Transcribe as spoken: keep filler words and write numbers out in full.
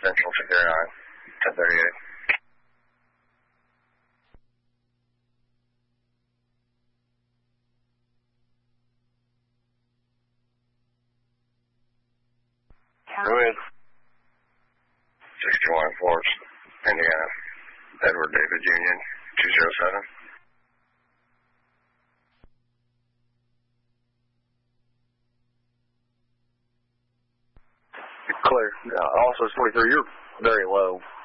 Central to Garon, ten thirty-eight. Go ahead. sixty-one Forest, Indiana. Edward David Union, two zero seven. Clear. Uh, also, forty-three, you're very low.